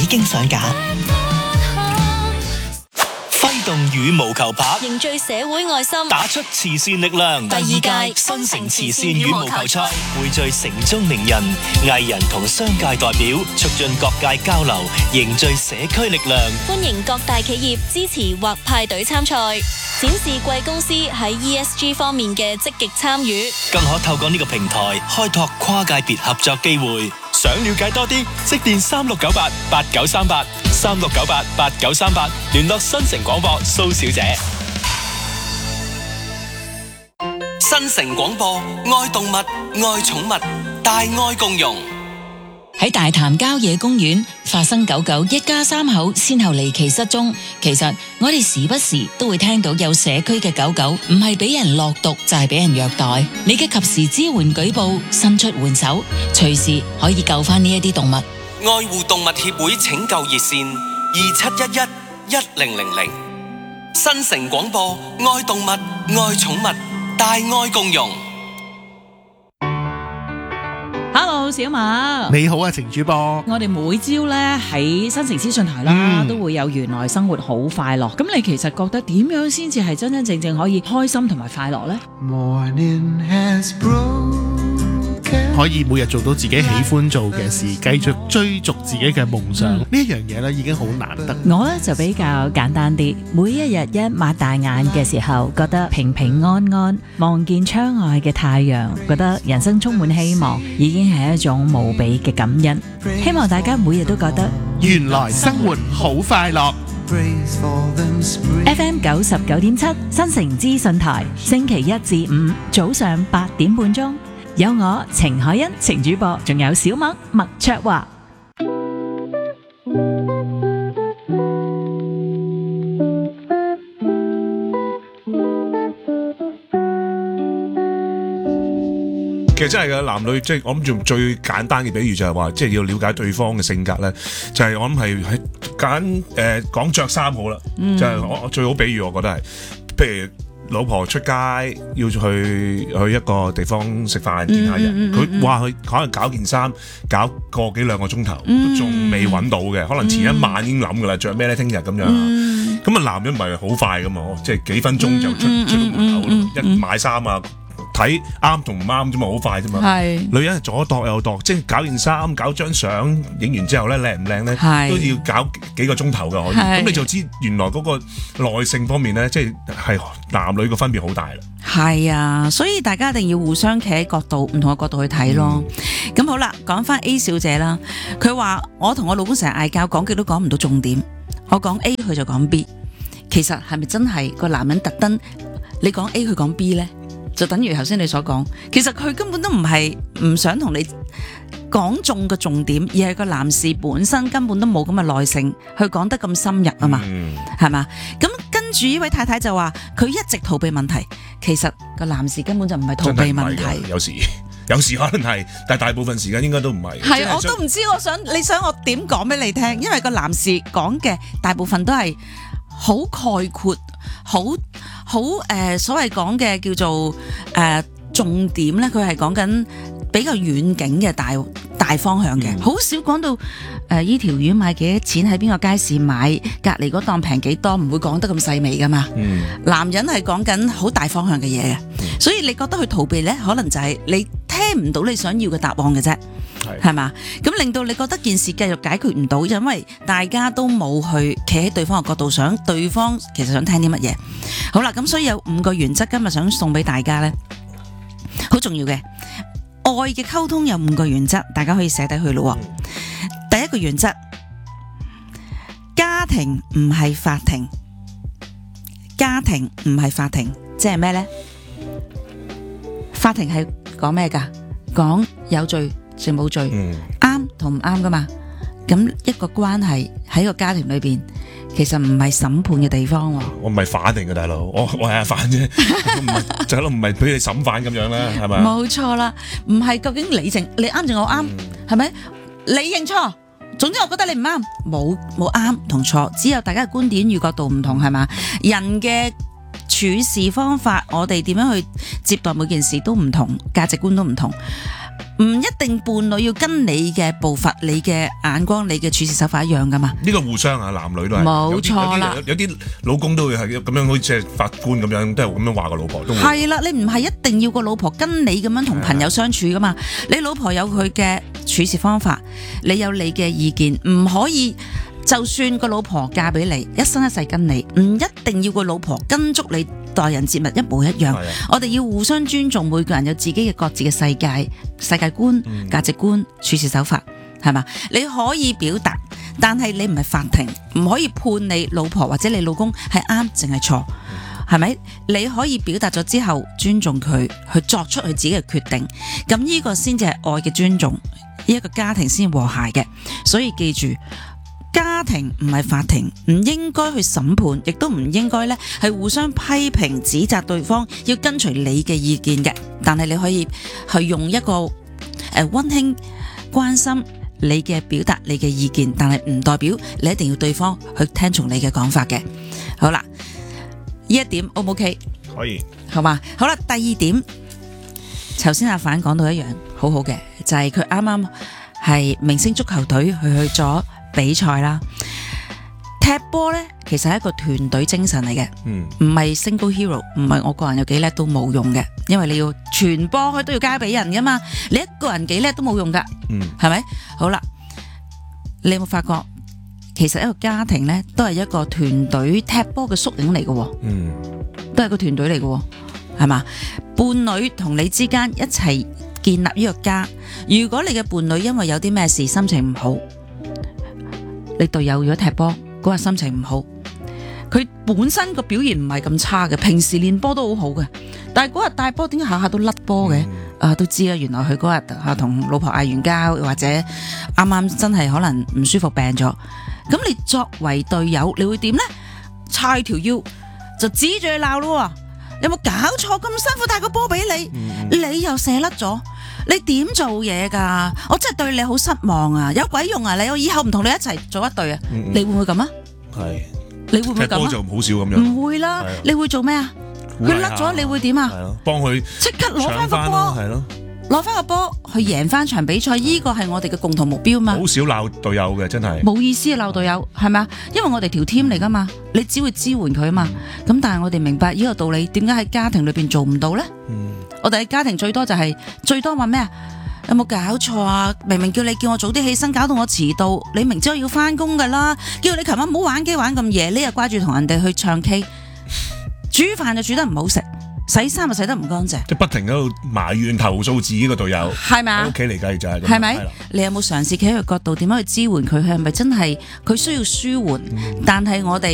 經上架。揮動羽毛球拍， 凝聚社會愛心， 打出慈善力量。 第二屆新城慈善羽毛球賽匯聚城中名人、藝人同商界代表，促進各界交流，凝聚社區力量。 歡迎各大企業支持或派隊參賽，展示貴公司喺 ESG 方面嘅積極參與， 更可透過呢個平台開拓跨界別合作機會。想了解多啲，即電36988938，36988938，聯絡新城廣播蘇小姐。新城廣播，愛動物，愛寵物，大愛共融。 喺大潭郊野公園發生狗狗一家三口先後離奇失蹤。其實我哋時不時都會聽到有社區嘅狗狗唔係俾人落毒就係俾人虐待。你嘅及時支援舉報，伸出援手，隨時可以救翻呢一啲動物。 愛護動物協會拯救熱線27111000。新城廣播，愛動物，愛寵物，大愛共融。 Hello， 小馬， 你好啊，程主播。 我哋每朝咧喺新城資訊台啦，都會有原來生活好快樂。咁你其實覺得點樣先至係真真正正可以開心同埋快樂呢？ 可以每日做到自己喜歡做嘅事，繼續追逐自己嘅夢想，呢一樣嘢咧已經好難得。 我咧就比較簡單啲，每一日一擘大眼嘅時候，覺得平平安安，望見窗外嘅太陽，覺得人生充滿希望，已經係一種無比嘅感恩。希望大家每日都覺得原來生活好快樂。 FM 99.7新城資訊台，星期一至五早上8點半鐘。有我程海欣程主播，仲有小麥麥卓華。 其實真係嘅，男女即係我諗用最簡單嘅比喻就係話，即係要了解對方嘅性格咧，就係我諗係喺講着衫好啦，就係我最好比喻，我覺得係，譬如老婆出街要去一個地方食飯見下人，佢話佢可能搞件衫搞個幾兩個鐘頭，都仲未揾到嘅，可能前一晚已經諗噶啦，着咩咧聽日咁樣。咁啊男人唔係好快噶嘛，即係幾分鐘就出到門口，一買衫啊。睇啱同唔啱啫嘛，好快啫嘛。係女人係左度右度，即係搞件衫、搞張相，影完之後咧靚唔靚咧，都要搞幾個鐘頭噶可以。咁你就知原來嗰個耐性方面咧，即係男女個分別好大啦。 係啊，所以大家一定要互相企喺唔同嘅角度去睇咯。咁好啦，講翻 A 小姐啦，佢話我同我老公成日嗌交，講極都講唔到重點。我講 A， 佢就講 B。其實係咪真係個男人特登你講 A， 佢講 B 咧？就等於頭先你所講，其實佢根本都唔係唔想同你講中個重點，而係個男士本身根本都冇咁嘅耐性去講得咁深入啊嘛，係嘛？咁跟住呢位太太就話佢一直逃避問題，其實個男士根本就唔係逃避問題， 有時可能係，但係大部分時間應該都唔係。 係，我都唔知你想我點講俾你聽，因為個男士講嘅大部分都係好概括。好所謂講嘅叫做重點咧，佢係講緊比較遠景嘅大方向嘅，好少講到依條魚買幾多錢，喺邊個街市買，隔離嗰檔平幾多，唔會講得咁細微噶嘛。男人係講緊好大方向嘅嘢嘅，所以你覺得佢逃避咧，可能就係你聽唔到你想要嘅答案嘅啫。係嘛？咁令到你覺得件事繼續解決唔到，因為大家都冇去企喺對方嘅角度，想對方其實想聽啲乜嘢。好啦，咁所以有5個原則，今日想送俾大家呢，好重要嘅愛嘅溝通有5個原則，大家可以寫低去咯。第一個原則，家庭唔係法庭，家庭唔係法庭，即係咩呢？法庭係講咩㗎？講有罪定冇罪，啱同唔啱噶嘛？咁一個關係喺個家庭裏邊，其實唔係審判嘅地方。 我唔係反定嘅大佬，我係阿反啫，唔係就係咯，唔係俾你審犯咁樣啦，係咪？冇錯啦，唔係究竟你啱定我啱，係咪？你認錯，總之我覺得你唔啱，冇啱同錯，只有大家嘅觀點與角度唔同，係嘛？人嘅處事方法，我哋點樣去接待每件事都唔同，價值觀都唔同。 唔一定伴侶要跟你嘅步伐、你嘅眼光、你嘅處事手法一樣噶嘛。 呢個互相啊，男女都係冇錯啦。 有啲老公都會係咁樣，好似法官咁樣，都係咁樣話個老婆都會。 係啦，你唔係一定要個老婆跟你咁樣同朋友相處噶嘛。你老婆有佢嘅處事方法，你有你嘅意見，唔可以。就算個老婆嫁俾你，一生一世跟你，唔一定要個老婆跟足你待人接物一模一樣。我哋要互相尊重，每個人有自己嘅各自嘅世界觀、價值觀、處事手法，係嘛？你可以表達，但係你唔係法庭，唔可以判你老婆或者你老公係啱定係錯，係咪？你可以表達咗之後，尊重佢，去作出佢自己嘅決定，咁呢個先至係愛嘅尊重，呢一個家庭先和諧嘅。所以記住。家庭唔係法庭，唔應該去審判，亦都唔應該咧係互相批評指責對方，要跟隨你嘅意見嘅。但係你可以去用一個溫馨關心你嘅表達你嘅意見，但係唔代表你一定要對方去聽從你嘅講法嘅。好啦，呢一點 O 唔 OK？ 可以， 好嘛？好啦，第二點，頭先阿反講到一樣好好嘅，就係佢啱啱係明星足球隊去咗比賽啦，踢波呢，其實係一個團隊精神嚟嘅，唔係 single hero， 唔係我個人有幾叻都冇用嘅，因為你要傳波佢都要交俾人噶嘛，你一個人幾叻都冇用噶，係咪？好啦，你有冇發覺，其實一個家庭呢，都係一個團隊踢波嘅縮影嚟嘅，都係個團隊嚟嘅，係嘛？伴侶同你之間一齊建立呢個家，如果你嘅伴侶因為有啲咩事心情唔好，你隊友如果踢波嗰日心情唔好，佢本身個表現唔係咁差嘅，平時練波都好好嘅，但係嗰日帶波點解下下都甩波嘅？都知啊，原來佢嗰日同老婆嗌完交，或者啱啱真係可能唔舒服病咗。咁你作為隊友，你會點呢？叉條腰就指住佢鬧咯，有冇搞錯？咁辛苦帶個波俾你，你又射甩咗。你點做嘢㗎？我真係對你好失望啊！有鬼用啊！我以後唔同你一齊做一隊啊！你會唔會咁啊？ 係， 你會唔會咁啊？ 踢波就好少咁樣。 唔會啦，你會做咩啊？佢甩咗，你會點啊？ 幫佢即刻攞翻個波， 係咯， 攞翻個波去贏翻場比賽，呢個係我哋嘅共同目標嘛。 好少鬧隊友嘅，真係冇意思啊！鬧隊友係咪啊？因為我哋條 team 嚟噶嘛，你只會支援佢啊嘛。咁但係我哋明白呢個道理，點解喺家庭裏邊做唔到呢？我哋喺家庭最多話咩啊？有冇搞錯啊？明明叫我早啲起身，搞到我遲到。你明知我要翻工噶啦，叫你琴晚唔好玩機玩咁夜，你又掛住同人哋去唱 K， 煮飯就煮得唔好食，洗衫就洗得唔乾淨， 即係不停喺度埋怨投訴自己個隊友， 係咪啊？ 喺屋企嚟計就係咁， 係咪？你有冇嘗試企喺佢角度點樣去支援佢？佢係咪真係佢需要舒緩？但係我哋